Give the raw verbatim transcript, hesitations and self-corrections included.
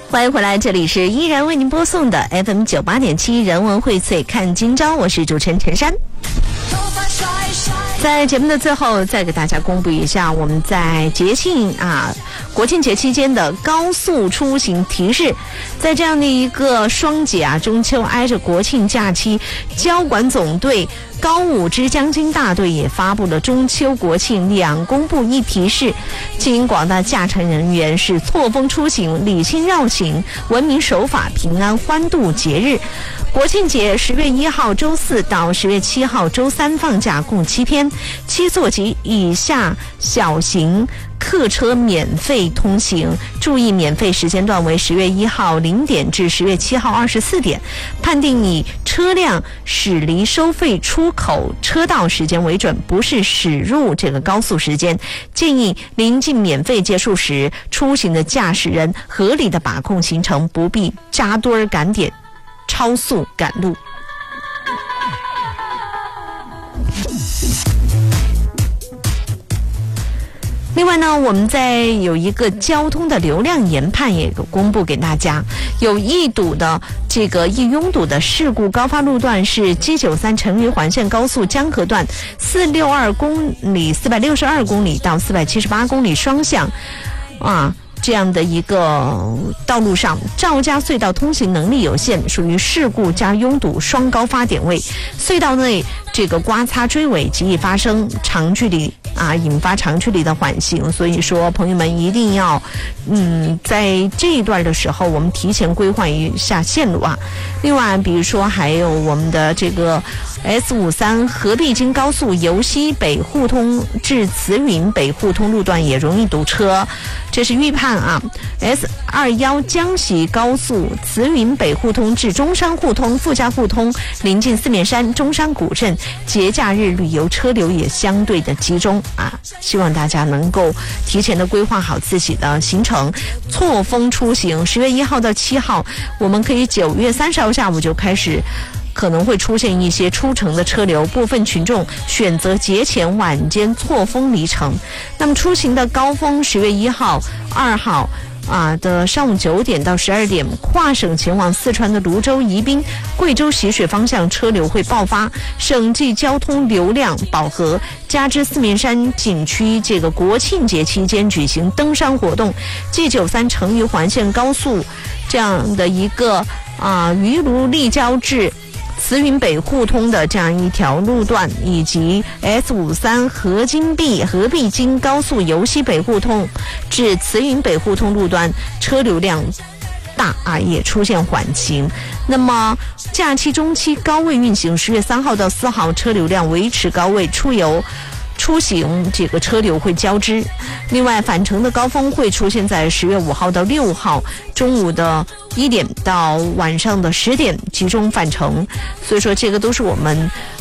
欢迎回来，这里是依然为您播送的 F M 九八点七人文荟萃看今朝，我是主持人陈珊。在节目的最后，再给大家公布一下我们在节庆啊国庆节期间的高速出行提示。在这样的一个双节啊，中秋挨着国庆假期，交管总队高武支江津大队也发布了中秋国庆两公布一提示，请广大驾乘人员是错峰出行，理性绕行，文明守法，平安欢度节日。国庆节十月一号周四到十月七号周三放假，共七天，七座级以下小型客车免费通行，注意免费时间段为十月一号零点至十月七号二十四点，判定以车辆驶离收费出口车道时间为准，不是驶入这个高速时间。建议临近免费结束时出行的驾驶人合理的把控行程，不必扎堆赶点超速赶路。另外呢，我们在有一个交通的流量研判也公布给大家，有易堵的这个易拥堵的事故高发路段是 G 九三 成渝环线高速江河段四百六十二公里、四百六十二公里到四百七十八公里双向啊。这样的一个道路上，赵家隧道通行能力有限，属于事故加拥堵双高发点位，隧道内这个刮擦追尾极易发生长距离啊，引发长距离的缓行。所以说朋友们一定要嗯，在这一段的时候我们提前规划一下线路啊。另外比如说还有我们的这个 S 五十三 合璧京高速由西北互通至慈云北互通路段也容易堵车，这是预判啊。 S 二十一 江西高速慈云北互通至中山互通富家互通临近四面山中山古镇，节假日旅游车流也相对的集中啊，希望大家能够提前的规划好自己的行程，错峰出行。十月一号到七号，我们可以九月三十号下午就开始可能会出现一些出城的车流，部分群众选择节前晚间错峰离城。那么出行的高峰十月一号、二号啊的上午九点到十二点，跨省前往四川的泸州、宜宾、贵州习水方向车流会爆发，省际交通流量饱和，加之四面山景区这个国庆节期间举行登山活动， G 九三 成渝环线高速这样的一个啊余卢立交至慈云北互通的这样一条路段，以及 S 五十三 合金璧合璧京高速由西北互通至慈云北互通路段车流量大啊，也出现缓行。那么假期中期高位运行，十月三号到四号车流量维持高位，出游出行这个车流会交织。另外返程的高峰会出现在十月五号到六号中午的一点到晚上的十点集中返程，所以说这个都是我们